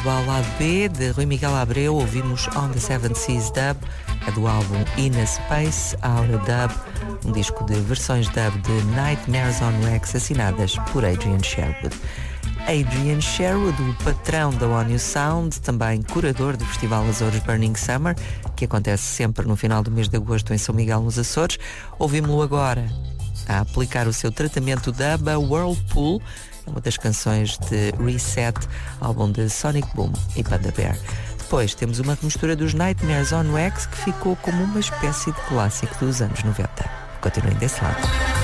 lado A ao lado B, de Rui Miguel Abreu, ouvimos On the Seven Seas Dub, é do álbum In a Space, Aura Dub, um disco de versões dub de Nightmares on Wax, assinadas por Adrian Sherwood. Adrian Sherwood, o patrão da One New Sound, também curador do Festival Açores Burning Summer, que acontece sempre no final do mês de agosto em São Miguel, nos Açores. Ouvimos-lo agora a aplicar o seu tratamento dub a Whirlpool, uma das canções de Reset, álbum de Sonic Boom e Panda Bear. Depois temos uma remistura dos Nightmares on Wax, que ficou como uma espécie de clássico dos anos 90. Continuem desse lado.